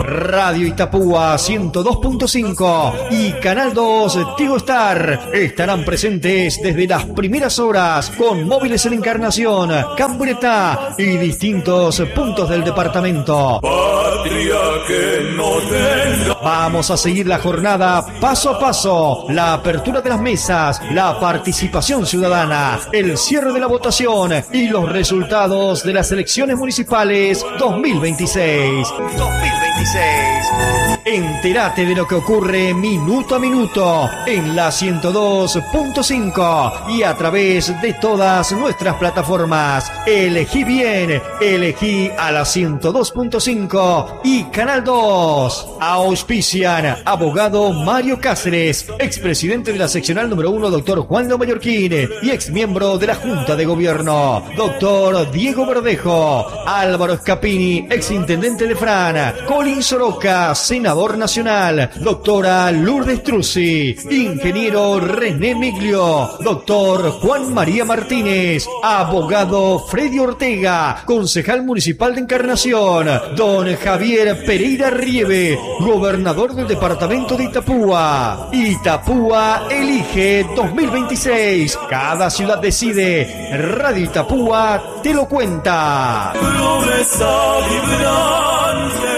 Radio Itapúa 102.5 y Canal 2 Tigo Star estarán presentes desde las primeras horas con móviles en Encarnación, Cambreta y distintos puntos del departamento. Patria que no tenga. Vamos a seguir la jornada paso a paso, la apertura de las mesas, la participación ciudadana, el cierre de la votación y los resultados de las elecciones municipales 2026. Entérate de lo que ocurre minuto a minuto en la 102.5 y a través de todas nuestras plataformas. Elegí bien, elegí a la 102.5 y Canal 2. Auspician abogado Mario Cáceres, expresidente de la seccional número 1, doctor Juan Lo Mallorquín, y exmiembro de la Junta de Gobierno, doctor Diego Verdejo, Álvaro Scapini, exintendente de Fran, Colin Soroca, senador nacional, doctora Lourdes Truzzi, ingeniero René Miglio, doctor Juan María Martínez, abogado Freddy Ortega, concejal municipal de Encarnación, don Javier Pereira Rieve, gobernador del departamento de Itapúa. Itapúa elige 2026. Cada ciudad decide. Radio Itapúa te lo cuenta. Promesa vibrante.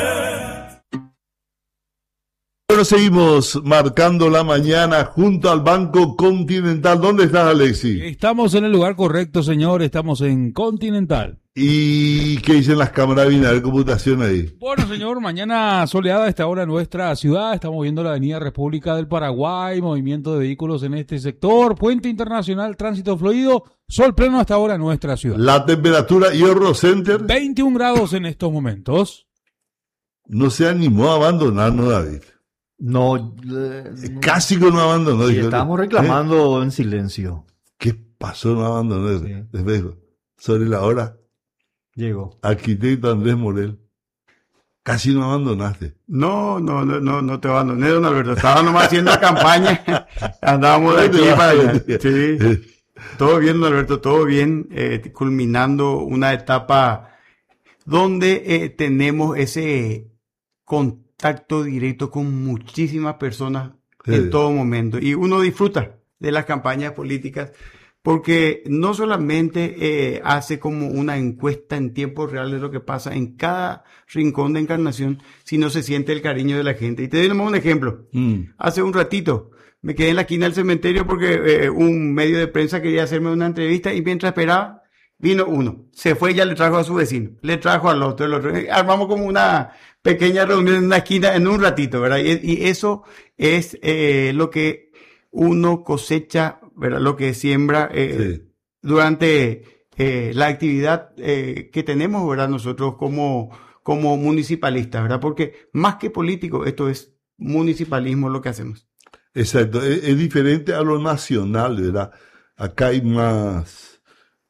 Bueno, seguimos marcando la mañana junto al Banco Continental. ¿Dónde estás, Alexi? Estamos en el lugar correcto, señor. Estamos en Continental. ¿Y qué dicen las cámaras de computación ahí? Bueno, señor, mañana soleada a esta hora en nuestra ciudad. Estamos viendo la avenida República del Paraguay, movimiento de vehículos en este sector, puente internacional, tránsito fluido, sol pleno hasta ahora en nuestra ciudad. La temperatura y Eurocenter. 21 grados en estos momentos. No se animó a abandonarnos, David. No, Casi que no abandonó. sí, estábamos reclamando en silencio. ¿Qué pasó? No abandonó. Sí. Después, sobre la hora, Llegó. arquitecto Andrés Morel. Casi no abandonaste. No te abandoné, don Alberto. Estaba nomás haciendo campaña. Andábamos de aquí para allá. Sí. Todo bien, don Alberto, todo bien. Culminando una etapa donde tenemos ese contacto directo con muchísimas personas en todo momento. Y uno disfruta de las campañas políticas porque no solamente hace como una encuesta en tiempo real de lo que pasa en cada rincón de Encarnación, sino se siente el cariño de la gente. Y te doy nomás un ejemplo. Hace un ratito me quedé en la esquina del cementerio porque un medio de prensa quería hacerme una entrevista y mientras esperaba, vino uno, se fue y ya le trajo a su vecino, le trajo al otro, el otro. Armamos como una pequeña reunión en una esquina en un ratito, ¿verdad? Y eso es lo que uno cosecha, ¿verdad? Lo que siembra durante la actividad que tenemos, ¿verdad? Nosotros como municipalistas, ¿verdad? Porque más que político, esto es municipalismo lo que hacemos. Exacto, es diferente a lo nacional, ¿verdad? Acá hay más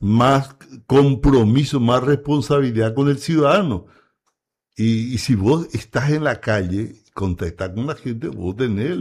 compromiso, más responsabilidad con el ciudadano. Y si vos estás en la calle, contactar con la gente, vos tenés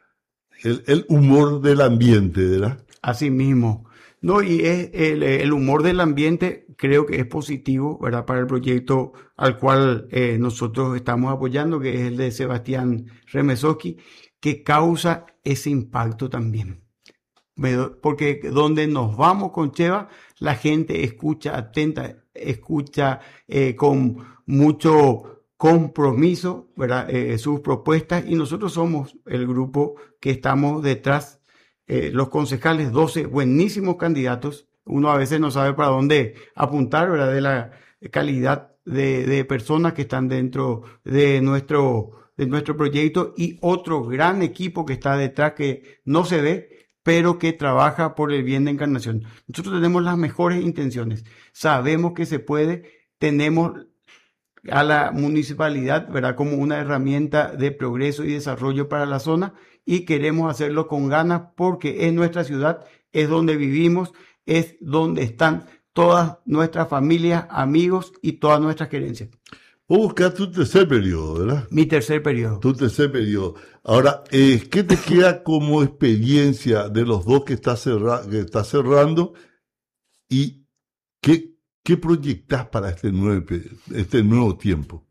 el humor del ambiente, ¿verdad? Así mismo. No, y es el humor del ambiente creo que es positivo, ¿verdad? Para el proyecto al cual nosotros estamos apoyando, que es el de Sebastián Remesowski, que causa ese impacto también. Porque donde nos vamos con Cheva, la gente escucha atenta, escucha con mucho compromiso, ¿verdad? Sus propuestas, y nosotros somos el grupo que estamos detrás, los concejales, 12 buenísimos candidatos. Uno a veces no sabe para dónde apuntar, ¿verdad? De la calidad de personas que están dentro de nuestro proyecto, y otro gran equipo que está detrás que no se ve, pero que trabaja por el bien de Encarnación. Nosotros tenemos las mejores intenciones, sabemos que se puede, tenemos a la municipalidad, ¿verdad?, como una herramienta de progreso y desarrollo para la zona, y queremos hacerlo con ganas porque es nuestra ciudad, es donde vivimos, es donde están todas nuestras familias, amigos y todas nuestras querencias. Vos buscás tu tercer periodo, ¿verdad? Mi tercer periodo. Tu tercer periodo. Ahora, ¿qué te queda como experiencia de los dos que estás cerrando? ¿Y qué proyectás para este nuevo tiempo?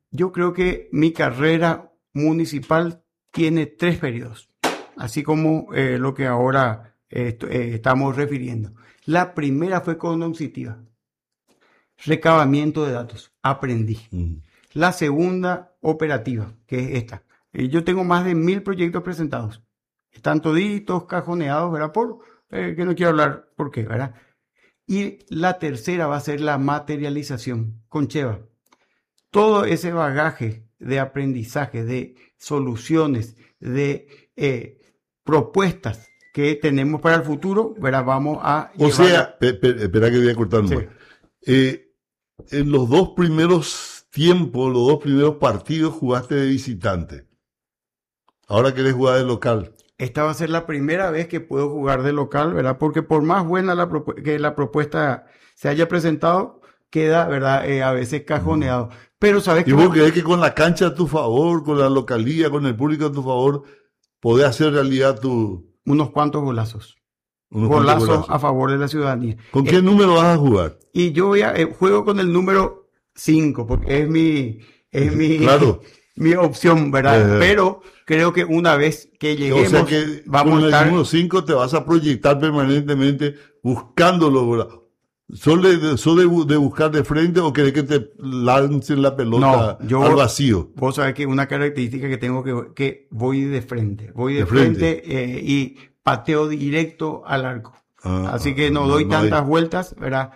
Yo creo que mi carrera municipal tiene 3 periodos, así como lo que ahora estamos refiriendo. La primera fue cognoscitiva, recabamiento de datos, aprendí. La segunda, operativa, que es esta. Yo tengo más de 1000 proyectos presentados. Están toditos cajoneados, ¿verdad? Que no quiero hablar por qué, ¿verdad? Y la tercera va a ser la materialización con Cheva. Todo ese bagaje de aprendizaje, de soluciones, de propuestas que tenemos para el futuro, ¿verdad? Vamos a O sea, espera que voy a cortar un poco. En los 2 primeros tiempos, los 2 primeros partidos jugaste de visitante. Ahora querés jugar de local. Esta va a ser la primera vez que puedo jugar de local, ¿verdad? Porque por más buena que la propuesta se haya presentado, queda, ¿verdad? A veces cajoneado. Pero sabes que... ¿Y vos crees que con la cancha a tu favor, con la localía, con el público a tu favor, podés hacer realidad unos cuantos golazos? Golazos a favor de la ciudadanía. ¿Con qué número vas a jugar? Y yo juego con el número 5, porque es mi opción, ¿verdad? Pero creo que una vez que lleguemos, o sea que vamos con a estar... el número 5 te vas a proyectar permanentemente buscándolo, ¿verdad? ¿Sos de buscar de frente o querés que te lancen la pelota al vacío? Vos sabés que una característica que tengo que voy de frente. Voy de frente y pateo directo al arco. Así que no doy tantas vueltas, ¿verdad?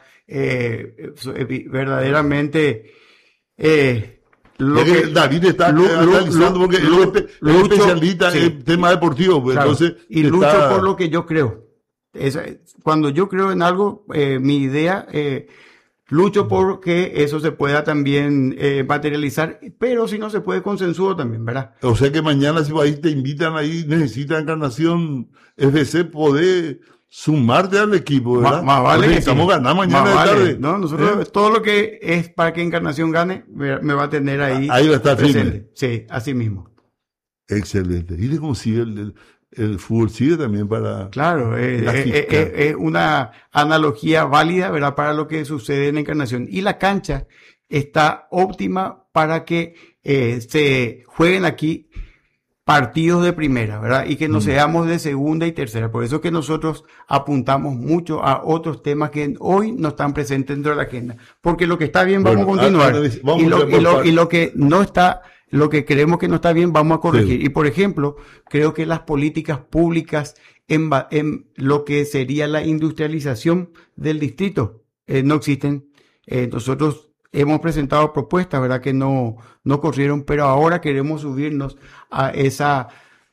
Verdaderamente... David está analizando porque es especialista en tema deportivo. Pues, claro, entonces y lucho por lo que yo creo. Cuando yo creo en algo, mi idea, lucho por que eso se pueda también materializar, pero si no se puede, consensuo también, ¿verdad? O sea que mañana si ahí te invitan ahí, necesitan Encarnación FC, poder sumarte al equipo, ¿verdad? Más vale que estamos ganando mañana de tarde. No, nosotros todo lo que es para que Encarnación gane, me va a tener ahí. Ahí va a estar presente. Firme. Sí, así mismo. Excelente. ¿Y de cómo sigue el fútbol? Sigue también para... Claro, es una analogía válida, ¿verdad? Para lo que sucede en Encarnación. Y la cancha está óptima para que se jueguen aquí partidos de primera, ¿verdad? Y que no seamos de segunda y tercera. Por eso que nosotros apuntamos mucho a otros temas que hoy no están presentes dentro de la agenda. Porque lo que está bien, vamos a continuar. Y lo que no está, lo que creemos que no está bien, vamos a corregir. Sí. Y por ejemplo, creo que las políticas públicas en lo que sería la industrialización del distrito no existen. Nosotros hemos presentado propuestas, ¿verdad? Que no corrieron, pero ahora queremos subirnos a esa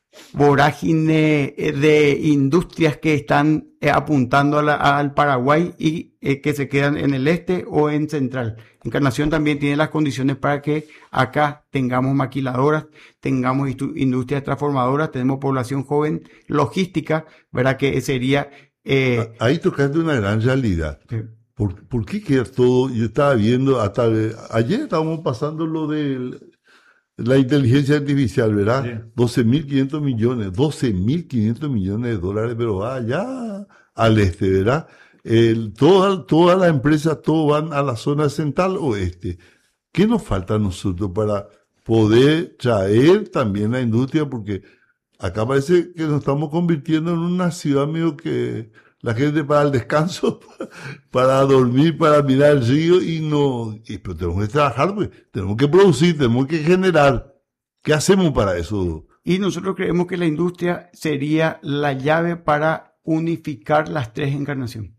vorágine de industrias que están apuntando al Paraguay y que se quedan en el este o en central. Encarnación también tiene las condiciones para que acá tengamos maquiladoras, tengamos industrias transformadoras, tenemos población joven, logística, ¿verdad? Que sería... Ahí tocaste una gran realidad. Sí. ¿Por qué queda todo? Yo estaba viendo, ayer estábamos pasando lo de la inteligencia artificial, ¿verdad? Sí. 12.500 millones, 12.500 millones de dólares, pero va allá al este, ¿verdad? Todas las empresas, todos van a la zona central oeste. ¿Qué nos falta a nosotros para poder traer también la industria? Porque acá parece que nos estamos convirtiendo en una ciudad medio que... La gente para el descanso, para dormir, para mirar el río pero tenemos que trabajar, pues, tenemos que producir, tenemos que generar. ¿Qué hacemos para eso? Y nosotros creemos que la industria sería la llave para unificar las 3 Encarnación.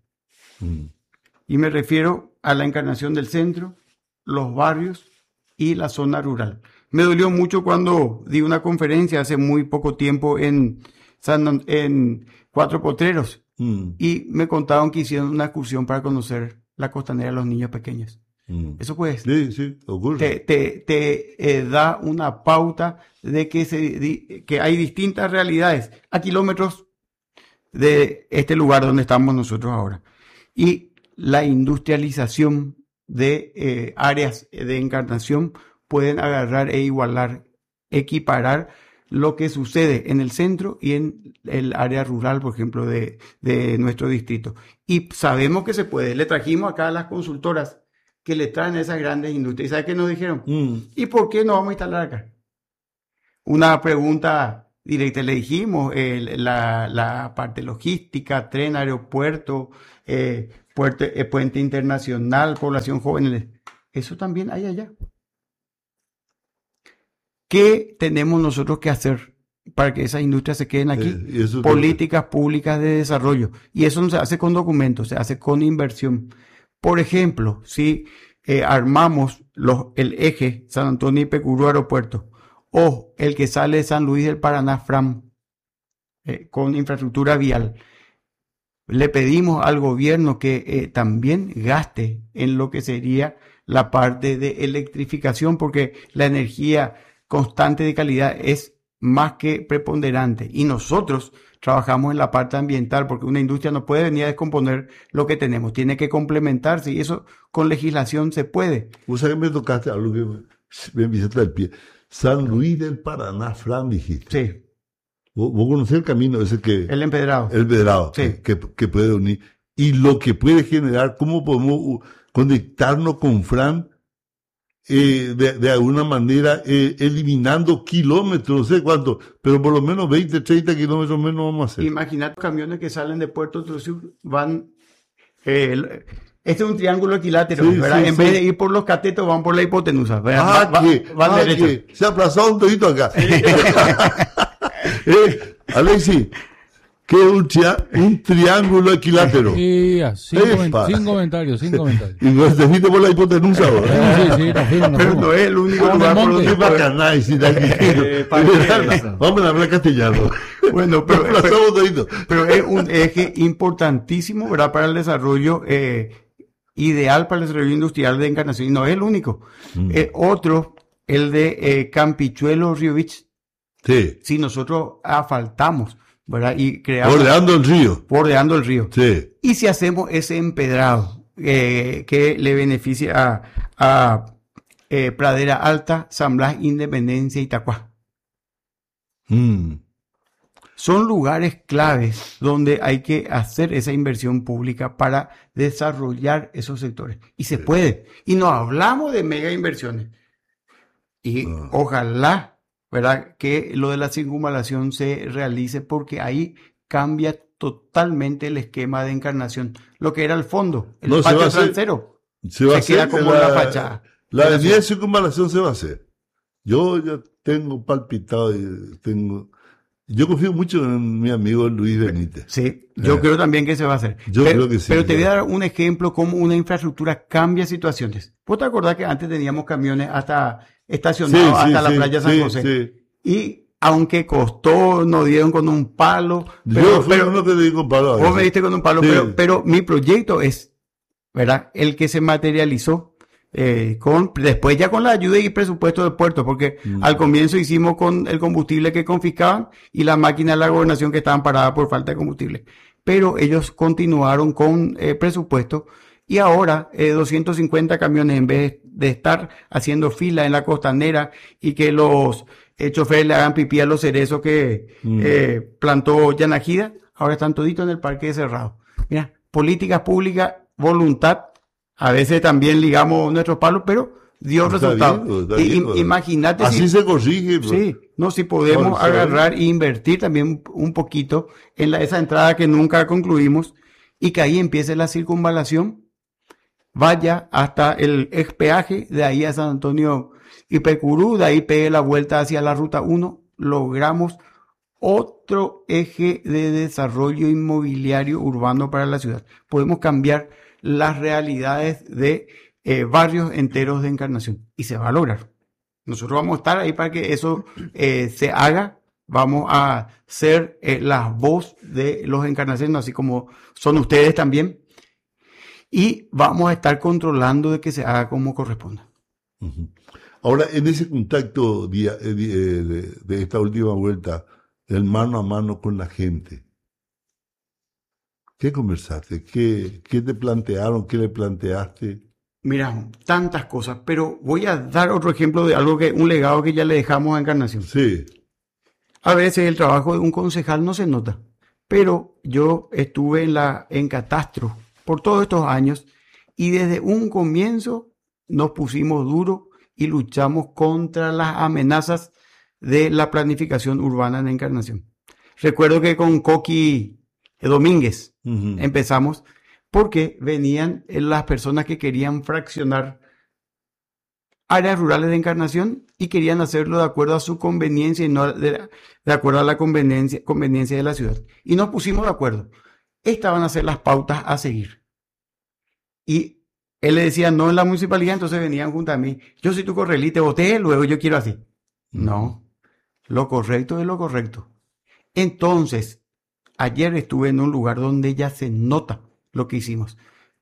Y me refiero a la Encarnación del centro, los barrios y la zona rural. Me dolió mucho cuando di una conferencia hace muy poco tiempo en Cuatro Potreros. Y me contaron que hicieron una excursión para conocer la costanera de los niños pequeños. Eso pues sí, ocurre. Te da una pauta de que hay distintas realidades a kilómetros de este lugar donde estamos nosotros ahora. Y la industrialización de áreas de Encarnación pueden agarrar e igualar, equiparar lo que sucede en el centro y en el área rural, por ejemplo, de nuestro distrito. Y sabemos que se puede. Le trajimos acá a las consultoras que le traen a esas grandes industrias. ¿Y sabe qué nos dijeron? ¿Y por qué no vamos a instalar acá? Una pregunta directa, le dijimos, la parte logística, tren, aeropuerto, puente internacional, población joven, eso también hay allá. ¿Qué tenemos nosotros que hacer para que esas industrias se queden aquí? Políticas públicas de desarrollo. Y eso no se hace con documentos, se hace con inversión. Por ejemplo, si armamos el eje San Antonio y Pecurú Aeropuerto, o el que sale de San Luis del Paraná, FRAM, con infraestructura vial, le pedimos al gobierno que también gaste en lo que sería la parte de electrificación, porque la energía constante de calidad es más que preponderante. Y nosotros trabajamos en la parte ambiental, porque una industria no puede venir a descomponer lo que tenemos, tiene que complementarse, y eso con legislación se puede. Vos sabés que me tocaste algo que me empieza el pie. San Luis del Paraná, Fran, dijiste. Sí. Vos conocés el camino ese que... El empedrado. El empedrado, sí. que puede unir. Y lo que puede generar, cómo podemos conectarnos con Fran de alguna manera, eliminando kilómetros, no sé cuánto, pero por lo menos 20, 30 kilómetros menos vamos a hacer. Imagínate camiones que salen de Puerto Trujillo, van... este es un triángulo equilátero, sí, ¿verdad? Sí, en vez de ir por los catetos, van por la hipotenusa. Van derecho. Se ha aplazado un todito acá. Alexi, ¿qué es un triángulo equilátero? Sí, sin comentarios. Y no te fuiste por la hipotenusa ahora. Sí, pero no es el único lugar por donde vamos a hablar castellano. Bueno, pero es un eje importantísimo, ¿verdad? Para el desarrollo ideal para el desarrollo industrial de Encarnación, y no es el único. Otro, el de Campichuelo, Río Beach. Sí. Si nosotros asfaltamos, ¿verdad? Y creamos... Bordeando el río. Sí. Y si hacemos ese empedrado que le beneficia a Pradera Alta, San Blas, Independencia y Itacuá. Son lugares claves donde hay que hacer esa inversión pública para desarrollar esos sectores. Y se puede. Y no hablamos de mega inversiones. Y ojalá, ¿verdad?, que lo de la circunvalación se realice, porque ahí cambia totalmente el esquema de Encarnación. Lo que era el fondo, el patio trasero, se queda como la fachada. La avenida de circunvalación se va a hacer. Yo ya tengo palpitado, yo confío mucho en mi amigo Luis Benítez. Sí, yo creo también que se va a hacer. Creo que sí. Pero te voy a dar un ejemplo cómo una infraestructura cambia situaciones. ¿Vos te acordás que antes teníamos camiones hasta estacionados hasta la playa San José? Sí. Y aunque costó, nos dieron con un palo. Pero no te di con palo. Vos me diste con un palo, pero mi proyecto es, ¿verdad?, el que se materializó. Después ya con la ayuda y presupuesto del puerto, porque al comienzo hicimos con el combustible que confiscaban y la máquina de la gobernación que estaban paradas por falta de combustible, pero ellos continuaron con presupuesto, y ahora 250 camiones, en vez de estar haciendo fila en la costanera y que los choferes le hagan pipí a los cerezos que plantó Yanajida, ahora están toditos en el parque cerrado. Mira, políticas públicas, voluntad. A veces también ligamos nuestros palos, pero dio resultado. Imagínate. Así se corrige. Sí, si podemos agarrar e invertir también un poquito en esa entrada que nunca concluimos, y que ahí empiece la circunvalación, vaya hasta el expeaje, de ahí a San Antonio y Pecurú, de ahí pegue la vuelta hacia la ruta 1, logramos otro eje de desarrollo inmobiliario urbano para la ciudad. Podemos cambiar las realidades de barrios enteros de Encarnación, y se va a lograr. Nosotros vamos a estar ahí para que eso se haga. Vamos a ser la voz de los encarnaciones, así como son ustedes también, y vamos a estar controlando de que se haga como corresponda. Ahora, en ese contacto de esta última vuelta, el mano a mano con la gente, ¿qué conversaste? ¿Qué te plantearon? ¿Qué le planteaste? Mira, tantas cosas, pero voy a dar otro ejemplo de un legado que ya le dejamos a Encarnación. Sí. A veces el trabajo de un concejal no se nota, pero yo estuve en Catastro por todos estos años, y desde un comienzo nos pusimos duro y luchamos contra las amenazas de la planificación urbana en Encarnación. Recuerdo que con Coqui Domínguez empezamos porque venían las personas que querían fraccionar áreas rurales de Encarnación y querían hacerlo de acuerdo a su conveniencia y no de acuerdo a la conveniencia de la ciudad. Y nos pusimos de acuerdo. Estas van a ser las pautas a seguir. Y él le decía no en la municipalidad, entonces venían junto a mí. Yo soy tu correlí, te voté, luego yo quiero así. No, lo correcto es lo correcto. Entonces, ayer estuve en un lugar donde ya se nota lo que hicimos.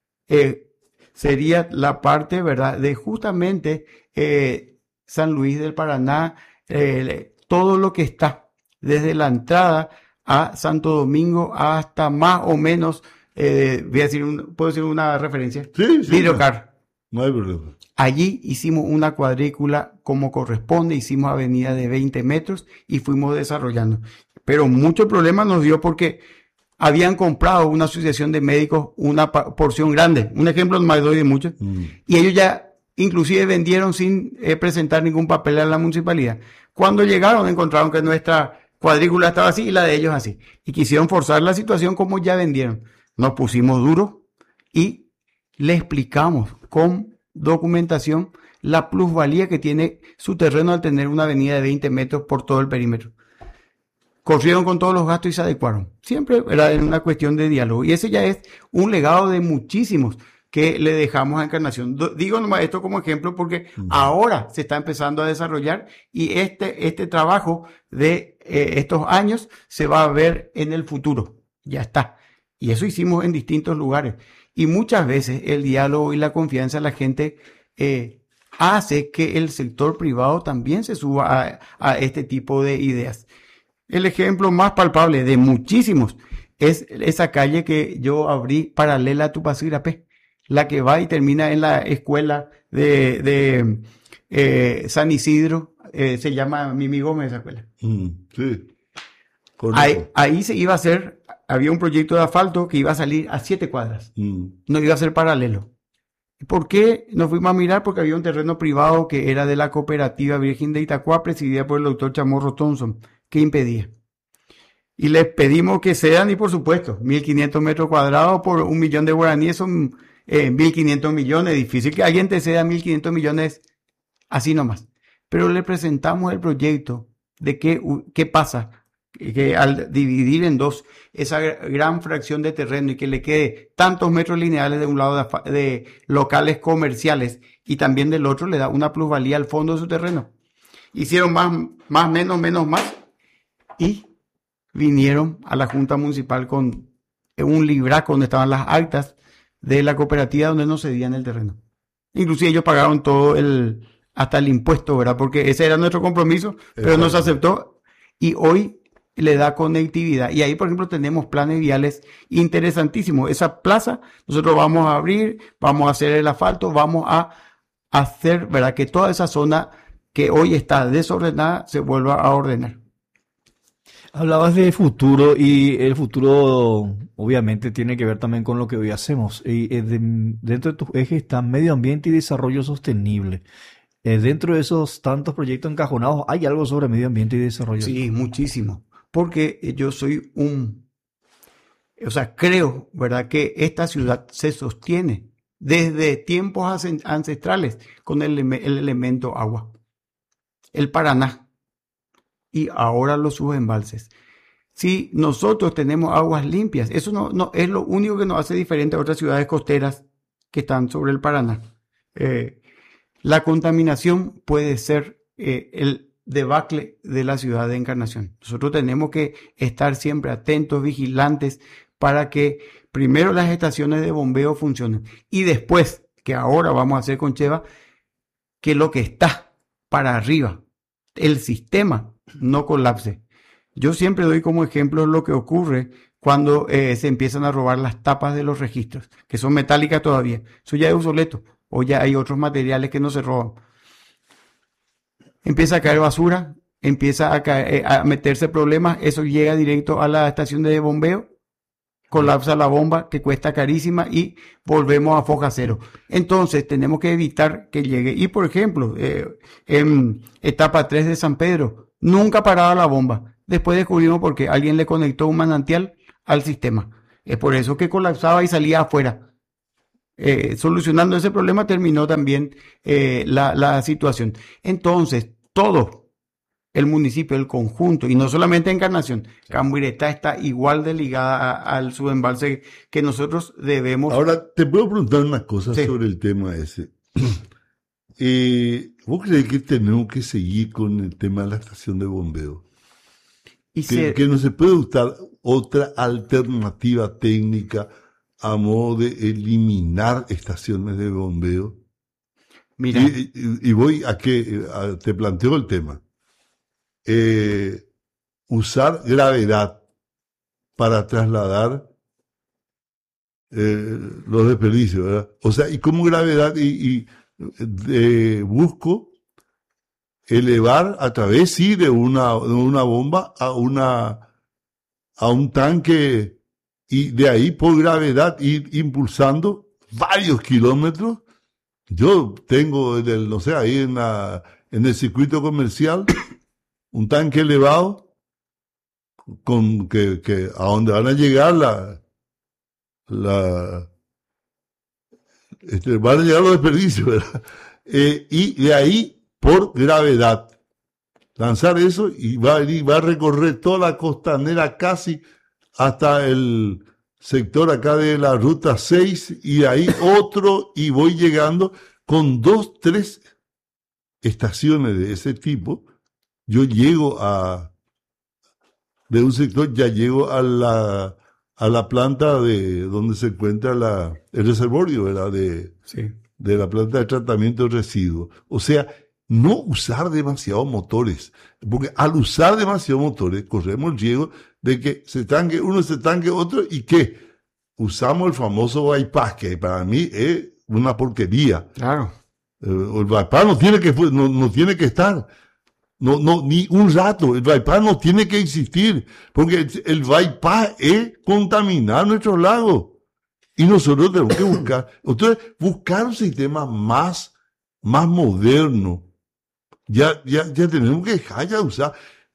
Sería la parte, ¿verdad?, de justamente San Luis del Paraná, todo lo que está desde la entrada a Santo Domingo hasta más o menos, voy a decir, ¿puedo decir una referencia? Sí, Videocar. No hay problema. Allí hicimos una cuadrícula como corresponde, hicimos avenida de 20 metros y fuimos desarrollando. Pero mucho problema nos dio porque habían comprado una asociación de médicos una porción grande. Un ejemplo nomás doy de muchos. Y ellos ya inclusive vendieron sin presentar ningún papel a la municipalidad. Cuando llegaron encontraron que nuestra cuadrícula estaba así y la de ellos así. Y quisieron forzar la situación como ya vendieron. Nos pusimos duros y le explicamos con documentación la plusvalía que tiene su terreno al tener una avenida de 20 metros por todo el perímetro. Corrieron con todos los gastos y se adecuaron. Siempre era una cuestión de diálogo. Y ese ya es un legado de muchísimos que le dejamos a Encarnación. Digo nomás esto como ejemplo porque ahora se está empezando a desarrollar y este trabajo de estos años se va a ver en el futuro. Ya está. Y eso hicimos en distintos lugares. Y muchas veces el diálogo y la confianza de la gente hace que el sector privado también se suba a este tipo de ideas. El ejemplo más palpable de muchísimos es esa calle que yo abrí paralela a Tupac-Sirapé, la que va y termina en la escuela de San Isidro, se llama Mimi Gómez esa escuela. Sí. Ahí se iba a hacer, había un proyecto de asfalto que iba a salir a 7 cuadras, no iba a ser paralelo. ¿Por qué nos fuimos a mirar? Porque había un terreno privado que era de la cooperativa Virgen de Itacuá, presidida por el doctor Chamorro Thompson, que impedía. Y les pedimos que cedan y por supuesto, 1.500 metros cuadrados por 1 millón de guaraníes son 1.500 millones. Difícil que alguien te ceda 1.500 millones así nomás. Pero le presentamos el proyecto de qué pasa, que al dividir en dos esa gran fracción de terreno y que le quede tantos metros lineales de un lado de locales comerciales y también del otro le da una plusvalía al fondo de su terreno. Hicieron más, menos, más y vinieron a la Junta Municipal con un libraco donde estaban las actas de la cooperativa donde no cedían el terreno. Inclusive ellos pagaron todo hasta el impuesto, ¿verdad? Porque ese era nuestro compromiso, pero no se aceptó y hoy le da conectividad. Y ahí, por ejemplo, tenemos planes viales interesantísimos. Esa plaza nosotros vamos a abrir, vamos a hacer el asfalto, vamos a hacer, ¿verdad?, que toda esa zona que hoy está desordenada se vuelva a ordenar. Hablabas de futuro y el futuro obviamente tiene que ver también con lo que hoy hacemos. Y dentro de tus ejes está medio ambiente y desarrollo sostenible. Dentro de esos tantos proyectos encajonados, ¿hay algo sobre medio ambiente y desarrollo? Sí, muchísimo. Porque yo soy creo, ¿verdad?, que esta ciudad se sostiene desde tiempos ancestrales con el elemento agua. El Paraná y ahora los subembalses. Si nosotros tenemos aguas limpias, eso no es lo único que nos hace diferente a otras ciudades costeras que están sobre el Paraná. La contaminación puede ser el debacle de la ciudad de Encarnación. Nosotros tenemos que estar siempre atentos, vigilantes, para que primero las estaciones de bombeo funcionen y después, que ahora vamos a hacer con Cheva, que lo que está para arriba, el sistema, no colapse. Yo siempre doy como ejemplo lo que ocurre cuando se empiezan a robar las tapas de los registros, que son metálicas todavía. Eso ya es obsoleto, o ya hay otros materiales que no se roban. Empieza a caer basura, empieza a meterse problemas, eso llega directo a la estación de bombeo colapsa la bomba, que cuesta carísima y volvemos a foja cero. Entonces tenemos que evitar que llegue. Y por ejemplo, en etapa 3 de San Pedro, nunca paraba la bomba. Después descubrimos por qué alguien le conectó un manantial al sistema. Es por eso que colapsaba y salía afuera. Solucionando ese problema terminó también la situación. Entonces, todo el municipio, el conjunto, y no solamente Encarnación, Cambuireta está igual de ligada al subembalse que nosotros debemos. Ahora, te puedo preguntar una cosa Sí. sobre el tema ese. ¿Vos crees que tenemos que seguir con el tema de la estación de bombeo? Y Que no se puede usar otra alternativa técnica a modo de eliminar estaciones de bombeo. mira, Y voy a que te planteo el tema. Usar gravedad para trasladar los desperdicios, ¿verdad? O sea, y como gravedad, busco elevar a través, sí, de una bomba a un tanque, y de ahí por gravedad ir impulsando varios kilómetros. Yo tengo no sé, ahí en el circuito comercial, un tanque elevado con que a donde van a llegar van a llegar los desperdicios, ¿verdad? Y de ahí por gravedad lanzar eso, y va a recorrer toda la costanera casi hasta el sector acá de la ruta 6, y de ahí otro, y voy llegando con 2, 3 estaciones de ese tipo. Yo llego de un sector, ya llego a la planta de donde se encuentra el reservorio, ¿verdad? sí. De la planta de tratamiento de residuos. O sea, no usar demasiados motores, porque al usar demasiados motores corremos el riesgo de que se tanque uno, se tanque otro, y que usamos el famoso bypass, que para mí es una porquería. Claro. El bypass no tiene que estar. No, ni un rato. El bypass no tiene que existir, porque el bypass es contaminar nuestros lagos. Y nosotros tenemos que buscar un sistema más moderno. Ya tenemos que dejar de usar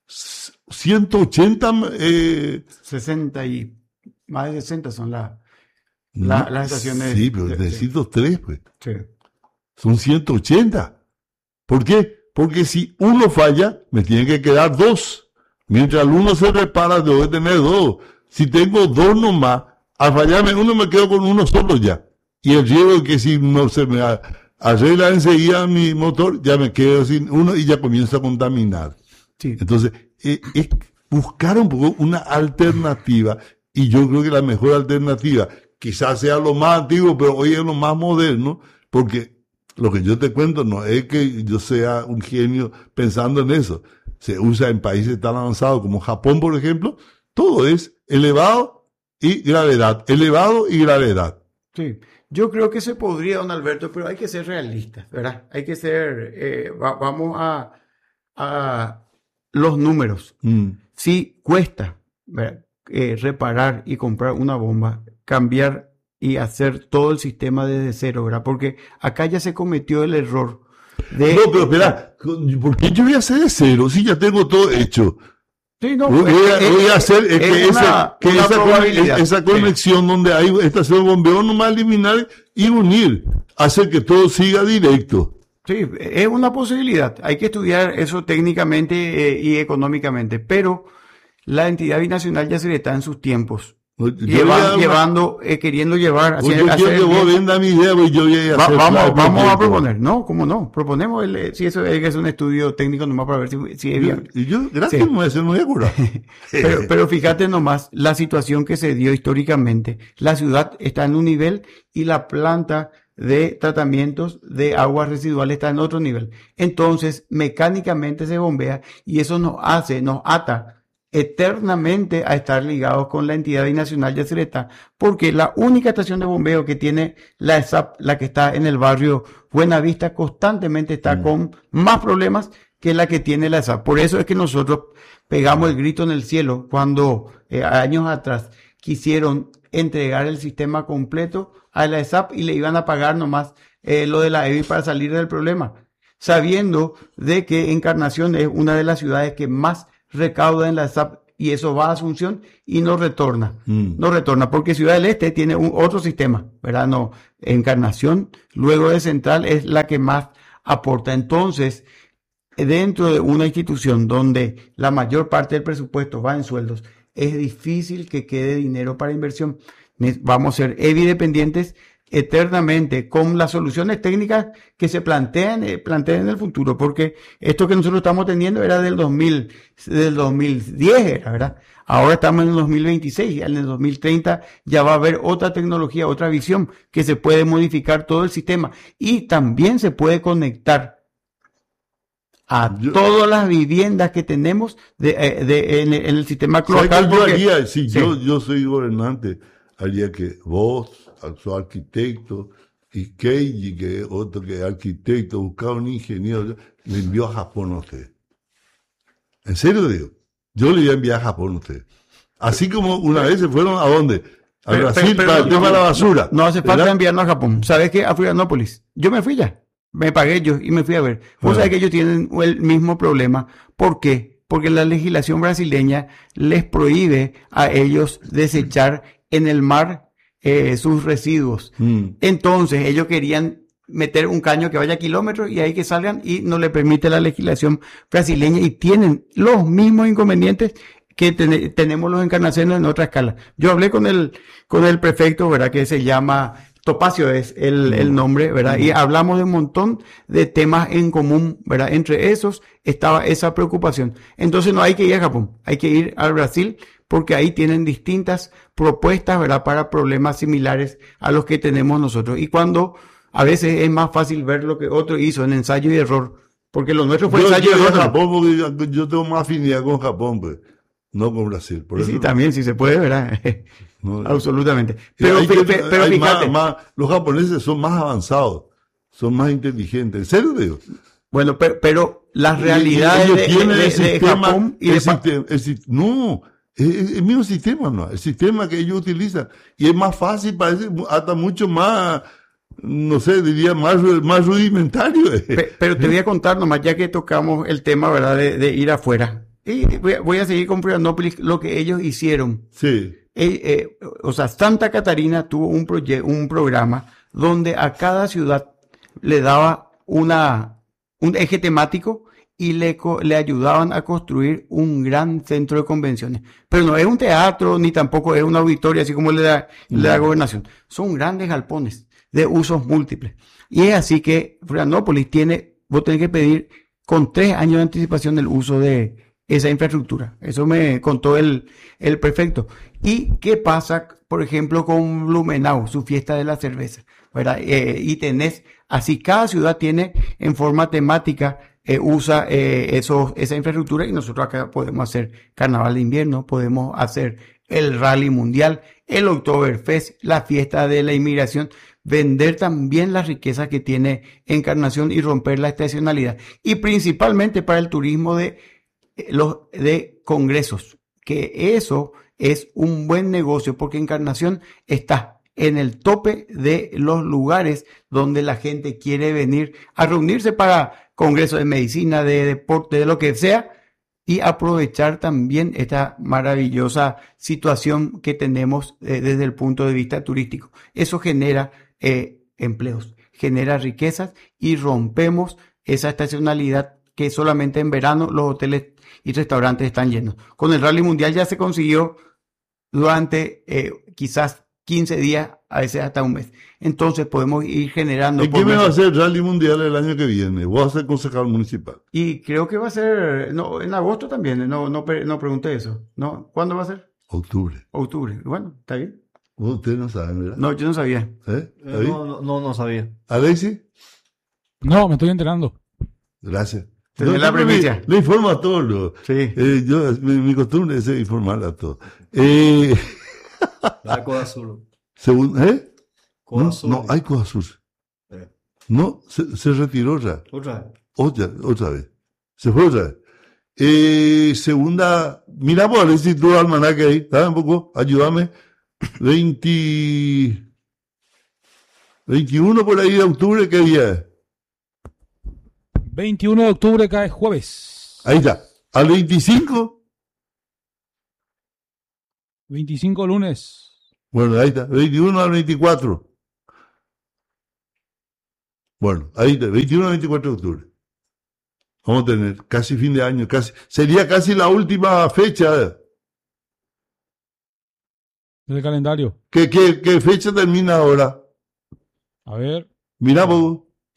180, 60 y más de 60 son las estaciones. Sí, pero necesito 3, pues. Sí. Son 180. ¿Por qué? Porque si uno falla, me tienen que quedar 2. Mientras el uno se repara, debo de tener 2. Si tengo 2 nomás, al fallarme uno, me quedo con uno solo ya. Y el riesgo es que si no se me arregla enseguida mi motor, ya me quedo sin uno y ya comienza a contaminar. Sí. Entonces, es buscar un poco una alternativa, y yo creo que la mejor alternativa quizás sea lo más antiguo, pero hoy es lo más moderno, porque lo que yo te cuento no es que yo sea un genio pensando en eso. Se usa en países tan avanzados como Japón, por ejemplo. Todo es elevado y gravedad, elevado y gravedad. Sí. Yo creo que se podría, don Alberto, pero hay que ser realistas, ¿verdad? Hay que ser, vamos a los números. Si cuesta, ¿verdad? Reparar y comprar una bomba, cambiar y hacer todo el sistema desde cero, ¿verdad? Porque acá ya se cometió el error de... No, pero espera, ¿por qué yo voy a hacer de cero si ya tengo todo hecho? Sí, no, Voy a hacer esa conexión, sí, donde hay estación de bombeo, nomás eliminar y unir, hacer que todo siga directo. Sí, es una posibilidad. Hay que estudiar eso técnicamente y económicamente, pero la entidad binacional ya se le está en sus tiempos. Queriendo llevar. Yo quiero que vos vendas mi idea, pues yo voy a hacer vamos a proponer. No, ¿cómo no? Proponemos, si eso es un estudio técnico nomás para ver si es viable. Y yo, gracias, Sí. me voy a curar. Pero fíjate nomás la situación que se dio históricamente. La ciudad está en un nivel y la planta de tratamientos de aguas residuales está en otro nivel. Entonces, mecánicamente se bombea y eso nos ata eternamente a estar ligados con la entidad binacional de Yacyretá, porque la única estación de bombeo que tiene la ESAP, la que está en el barrio Buenavista, constantemente está con más problemas que la que tiene la ESAP. Por eso es que nosotros pegamos el grito en el cielo cuando años atrás quisieron entregar el sistema completo a la ESAP y le iban a pagar nomás lo de la EBI para salir del problema, sabiendo de que Encarnación es una de las ciudades que más recauda en la ESAP y eso va a Asunción y no retorna. No retorna porque Ciudad del Este tiene otro sistema, ¿verdad? No, Encarnación, luego de Central, es la que más aporta. Entonces, dentro de una institución donde la mayor parte del presupuesto va en sueldos, es difícil que quede dinero para inversión. Vamos a ser EBI dependientes eternamente con las soluciones técnicas que se plantean en el futuro, porque esto que nosotros estamos teniendo era del 2010, era, ¿verdad? Ahora estamos en el 2026 y en el 2030 ya va a haber otra tecnología, otra visión que se puede modificar todo el sistema y también se puede conectar a todas las viviendas que tenemos en el sistema cloacal. Yo haría, si yo soy gobernante, haría que vos, su arquitecto, y Keiji, que es otro que es arquitecto, buscaba un ingeniero, le envió a Japón a usted. En serio digo, yo le iba a enviar a Japón a usted. Así como una vez se fueron a dónde? A Brasil para el tema de la basura. No hace falta enviarnos a Japón. ¿Sabes qué? A Florianópolis. Yo me fui ya. Me pagué yo y me fui a ver. Vos sabés que ellos tienen el mismo problema. ¿Por qué? Porque la legislación brasileña les prohíbe a ellos desechar en el mar sus residuos. Entonces ellos querían meter un caño que vaya kilómetros y ahí que salgan y no le permite la legislación brasileña y tienen los mismos inconvenientes que tenemos los encarnaciones en otra escala. Yo hablé con el prefecto, ¿verdad? Que se llama Topacio es el nombre, ¿verdad? Y hablamos de un montón de temas en común, ¿verdad? Entre esos estaba esa preocupación. Entonces no hay que ir a Japón, hay que ir al Brasil porque ahí tienen distintas propuestas, ¿verdad? Para problemas similares a los que tenemos nosotros. Y cuando a veces es más fácil ver lo que otro hizo en ensayo y error, porque lo nuestro fue ensayo y error. Japón, porque yo tengo más afinidad con Japón, pues, no con Brasil. Por eso sí, también, si se puede, ¿verdad? No, absolutamente. Pero fíjate. Los japoneses son más avanzados, son más inteligentes. ¿En serio digo? Bueno, pero las realidades de Japón y no, es el mismo sistema, ¿no? El sistema que ellos utilizan. Y es más fácil, parece, hasta mucho más, no sé, diría más rudimentario. Pero te voy a contar nomás, ya que tocamos el tema, ¿verdad? De ir afuera. Y voy a seguir con Florianópolis, lo que ellos hicieron. Sí. O sea, Santa Catarina tuvo un programa donde a cada ciudad le daba un eje temático y le ayudaban a construir un gran centro de convenciones. Pero no es un teatro, ni tampoco es un auditorio, así como el de la gobernación. Son grandes galpones de usos múltiples. Y es así que Florianópolis vos tenés que pedir con 3 años de anticipación el uso de esa infraestructura. Eso me contó el prefecto. ¿Y qué pasa, por ejemplo, con Blumenau, su fiesta de la cerveza? ¿Verdad? Y tenés, así cada ciudad tiene en forma temática, usa esa infraestructura y nosotros acá podemos hacer carnaval de invierno, podemos hacer el rally mundial, el Oktoberfest, la fiesta de la inmigración, vender también las riquezas que tiene Encarnación y romper la estacionalidad. Y principalmente para el turismo de congresos, que eso es un buen negocio porque Encarnación está en el tope de los lugares donde la gente quiere venir a reunirse para congresos de medicina, de deporte, de lo que sea, y aprovechar también esta maravillosa situación que tenemos desde el punto de vista turístico. Eso genera empleos, genera riquezas y rompemos esa estacionalidad que solamente en verano los hoteles y restaurantes están llenos. Con el Rally Mundial ya se consiguió durante quizás 15 días, a veces hasta un mes. Entonces podemos ir generando... ¿Y qué me va a hacer el Rally Mundial el año que viene? Voy a ser concejal municipal. Y creo que va a ser... No, en agosto también, no pregunté eso. ¿No? ¿Cuándo va a ser? Octubre. Bueno, está bien. Ustedes no saben, ¿verdad? No, yo no sabía. No sabía. ¿Alexis? No, me estoy enterando. Gracias. La primicia. Le informo a todos. Sí. Mi costumbre es informar a todos. La Coda Azul. No, hay Coda Azul. No, se retiró ya. Otra vez. Se fue otra vez. Segunda, mira, por ver si tú almanaque ahí, ¿sabes un poco? Ayúdame. 21 por ahí de octubre, ¿qué día es? 21 de octubre cae jueves. Ahí está. Al 25, 25 lunes. bueno, ahí está. 21 al 24. Bueno, ahí está. 21 al 24 de octubre. Vamos a tener casi fin de año, sería casi la última fecha. Del calendario. ¿Qué fecha termina ahora? A ver. Mira vos.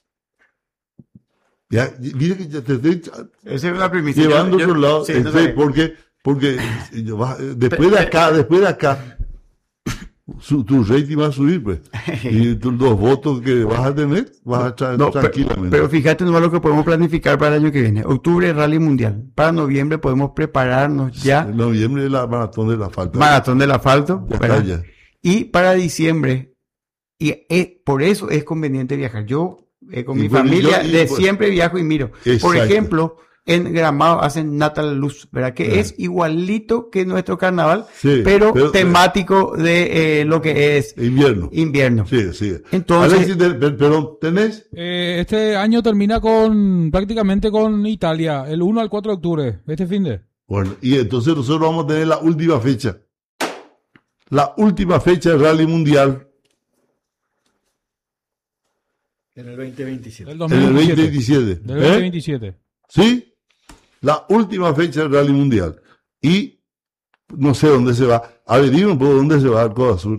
Ya, mira que ya te estoy Esa es la primicia. llevando a otro lado. Sí, no sabía. Porque después de acá, tu rating va a subir, pues. Y los votos que vas a tener, vas a echar No, tranquilamente. pero fíjate nomás lo que podemos planificar para el año que viene. Octubre, Rally Mundial. Para noviembre podemos prepararnos ya. En noviembre la maratón de la falta. Maratón del asfalto. Ya ¿verdad? está, ya. Y para diciembre, por eso es conveniente viajar. Yo con Y mi bueno, familia pues, siempre viajo y miro. Por exacto. ejemplo, en Gramado hacen Natal Luz, ¿verdad? Que es igualito que nuestro carnaval, Sí, pero pero- temático de lo que es Invierno. invierno. Sí, sí. Entonces- Alexis, perdón, ¿tenés? Este año termina prácticamente con Italia, el 1 al 4 de octubre, este fin de. Bueno, y entonces nosotros vamos a tener la última fecha. La última fecha del Rally Mundial En el 2027. Del en el 2027. 2027. Del 2027. ¿Sí? La última fecha del Rally Mundial. Y no sé dónde se va. Averigüen un poco dónde se va al Coda Sur.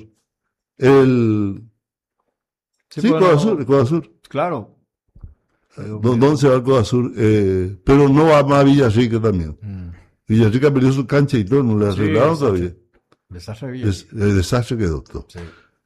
Sí, bueno, Coda Sur, Coda Sur. Claro. ¿Dónde se va al Coda Sur? Pero no va más a Villarrica también. Villarrica perdió su cancha y todo, no le Sí, arreglaron exacto. todavía. Desastre bien. El desastre quedó todo. Sí.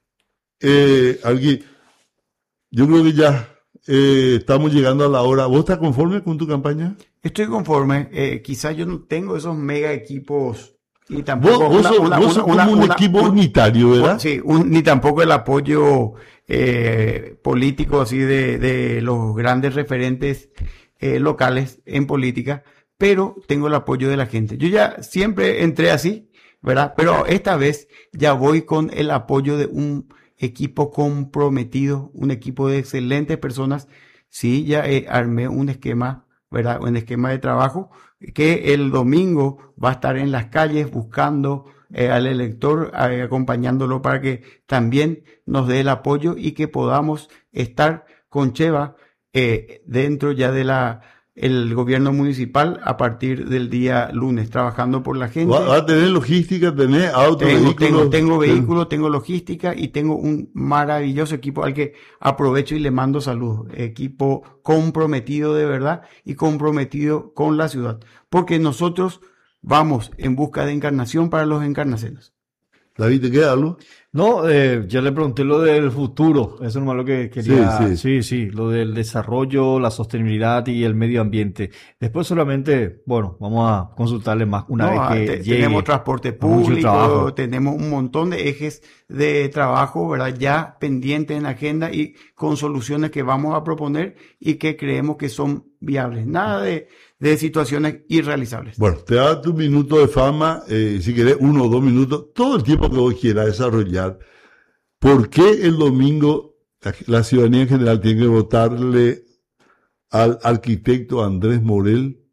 Alguien, yo creo que ya estamos llegando a la hora. ¿Vos estás conforme con tu campaña? Estoy conforme. Quizás yo no tengo esos mega equipos y tampoco Vos sos como un equipo unitario, ¿verdad? Sí, ni tampoco el apoyo político así de los grandes referentes locales en política, pero tengo el apoyo de la gente. Yo ya siempre entré así, ¿verdad? Pero esta vez ya voy con el apoyo de un equipo comprometido, un equipo de excelentes personas. Sí, ya armé un esquema, ¿verdad? Un esquema de trabajo que el domingo va a estar en las calles buscando al elector, acompañándolo para que también nos dé el apoyo y que podamos estar con Cheva dentro ya de el gobierno municipal a partir del día lunes, trabajando por la gente. ¿Va a tener logística, tener autos, vehículos? Tengo vehículos, tengo logística y tengo un maravilloso equipo al que aprovecho y le mando saludos. Equipo comprometido de verdad y comprometido con la ciudad. Porque nosotros vamos en busca de encarnación para los encarnacenos. David, ¿te queda algo? No, ya le pregunté lo del futuro, eso es lo que quería. Sí, lo del desarrollo, la sostenibilidad y el medio ambiente. Después solamente, bueno, vamos a consultarle más una vez que llegue. Tenemos transporte público, tenemos un montón de ejes de trabajo, ¿verdad? Ya pendientes en la agenda y con soluciones que vamos a proponer y que creemos que son viables. Nada de situaciones irrealizables. Bueno, te da tu minuto de fama, si querés 1 o 2 minutos, todo el tiempo que vos quieras desarrollar. ¿Por qué el domingo la ciudadanía en general tiene que votarle al arquitecto Andrés Morel,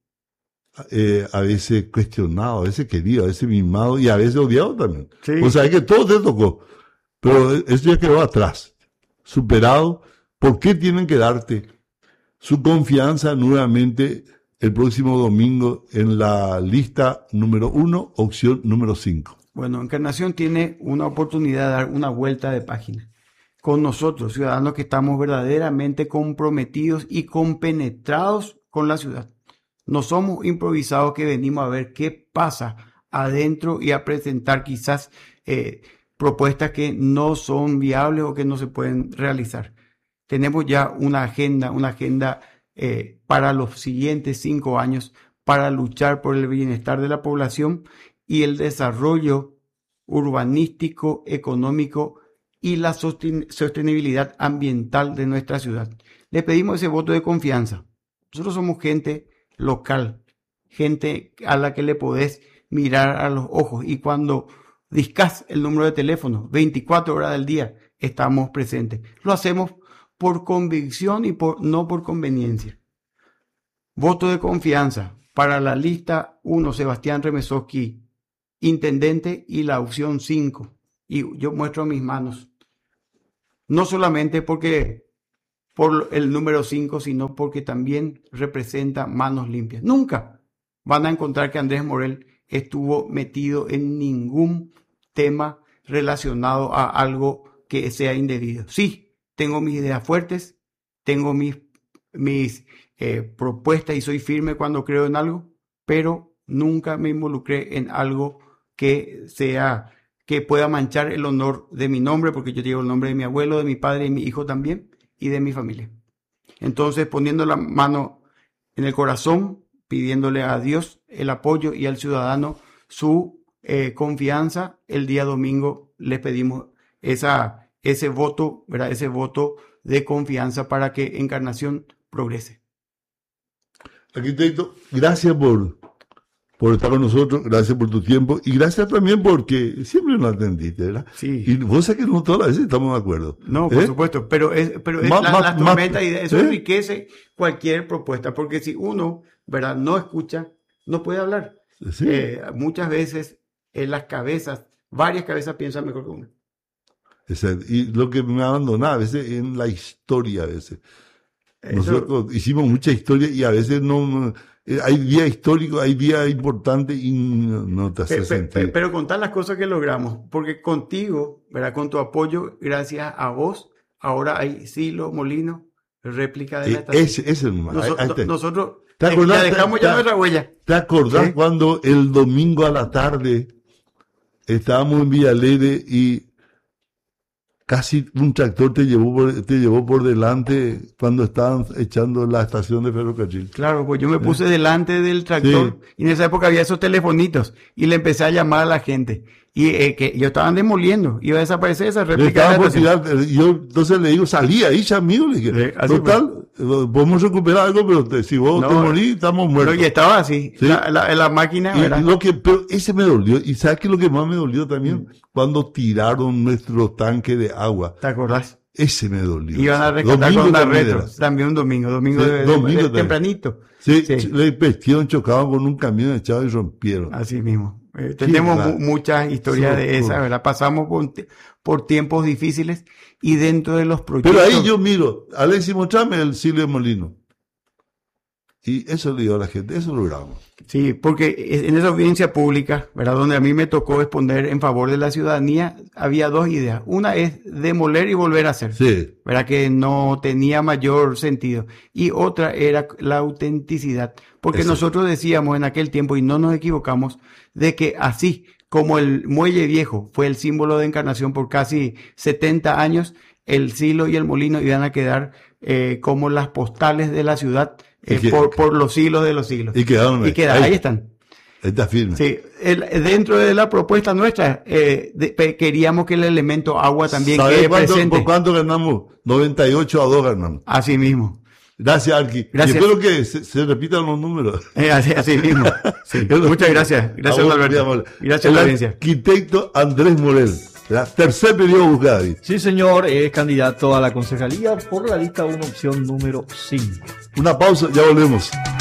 a veces cuestionado, a veces querido, a veces mimado y a veces odiado también? Sí. O sea, es que todo te tocó, pero eso ya quedó atrás, superado. ¿Por qué tienen que darte su confianza nuevamente el próximo domingo en la lista número 1, opción número 5? Bueno, Encarnación tiene una oportunidad de dar una vuelta de página con nosotros, ciudadanos que estamos verdaderamente comprometidos y compenetrados con la ciudad. No somos improvisados que venimos a ver qué pasa adentro y a presentar quizás propuestas que no son viables o que no se pueden realizar. Tenemos ya una agenda para los siguientes 5 años para luchar por el bienestar de la población y el desarrollo urbanístico, económico y la sostenibilidad ambiental de nuestra ciudad. Le pedimos ese voto de confianza. Nosotros somos gente local, gente a la que le podés mirar a los ojos y cuando discás el número de teléfono, 24 horas del día estamos presentes. Lo hacemos por convicción y no por conveniencia. Voto de confianza para la lista 1, Sebastián Remesoski, intendente, y la opción 5. Y yo muestro mis manos. No solamente por el número 5, sino porque también representa manos limpias. Nunca van a encontrar que Andrés Morel estuvo metido en ningún tema relacionado a algo que sea indebido. Sí, tengo mis ideas fuertes, tengo mis propuestas y soy firme cuando creo en algo, pero nunca me involucré en algo que pueda manchar el honor de mi nombre, porque yo llevo el nombre de mi abuelo, de mi padre y mi hijo también, y de mi familia. Entonces, poniendo la mano en el corazón, pidiéndole a Dios el apoyo y al ciudadano su confianza, el día domingo les pedimos ese voto, ¿verdad? Ese voto de confianza para que Encarnación progrese. Arquitecto, gracias por estar con nosotros, gracias por tu tiempo y gracias también porque siempre nos atendiste, ¿verdad? Sí. Y vos sabés que no todas las veces estamos de acuerdo. No, por supuesto, pero la tormenta y eso enriquece cualquier propuesta, porque si uno, ¿verdad?, no escucha, no puede hablar. Sí. Muchas veces en las cabezas, varias cabezas piensan mejor que una. Exacto. Y lo que me abandona a veces en la historia, a veces. Nosotros hicimos mucha historia y a veces no hay días históricos, hay días importantes y no te hace sentir. Pero contar las cosas que logramos, porque contigo, ¿verdad?, con tu apoyo, gracias a vos, ahora hay silo, molino, réplica de la estación. Ese es el número. Nosotros ya dejamos ya nuestra huella. ¿Te acordás, ¿sí?, cuando el domingo a la tarde estábamos en Villa Alegre y casi un tractor te llevó por delante cuando estaban echando la estación de ferrocarril? Claro, pues yo me puse delante del tractor, sí, y en esa época había esos telefonitos y le empecé a llamar a la gente y que ellos estaban demoliendo, iba a desaparecer esa réplica de la estación. Yo entonces le digo, salí ahí, amigo, le dije, total, podemos recuperar algo, pero si vos te morís, estamos muertos. No, y estaba así, ¿sí?, la máquina, ¿verdad? Pero ese me dolió, y ¿sabes qué es lo que más me dolió también? Cuando tiraron nuestro tanque de agua. ¿Te acordás? Ese me dolió. Iban a rescatar con la retro, también un domingo de tempranito. Sí, le pestieron, chocaban con un camión echado y rompieron. Así mismo. Tenemos muchas historias de esas, ¿verdad? Pasamos por tiempos difíciles y dentro de los proyectos. Pero ahí yo miro, Alexis, mostrame el Silvio Molino. Y eso le digo a la gente, eso logramos. Sí, porque en esa audiencia pública, ¿verdad?, donde a mí me tocó exponer en favor de la ciudadanía, había dos ideas. Una es demoler y volver a hacer, sí, ¿verdad?, que no tenía mayor sentido. Y otra era la autenticidad, porque nosotros decíamos en aquel tiempo, y no nos equivocamos, de que así como el Muelle Viejo fue el símbolo de Encarnación por casi 70 años, el silo y el molino iban a quedar como las postales de la ciudad, por los siglos de los siglos. Y quedaron ahí están. Está firme. Sí, dentro de la propuesta nuestra, queríamos que el elemento agua también quede presente. ¿Por cuánto ganamos? 98-2 ganamos. Así mismo. Gracias, Arqui. Gracias. Y espero que se repitan los números. Así mismo. Sí. Muchas gracias. Gracias, Alberto. Gracias, la audiencia. Arquitecto Andrés Morel. Tercer periodo buscado. Sí, señor, es candidato a la concejalía por la lista 1, opción número 5. Una pausa, ya volvemos.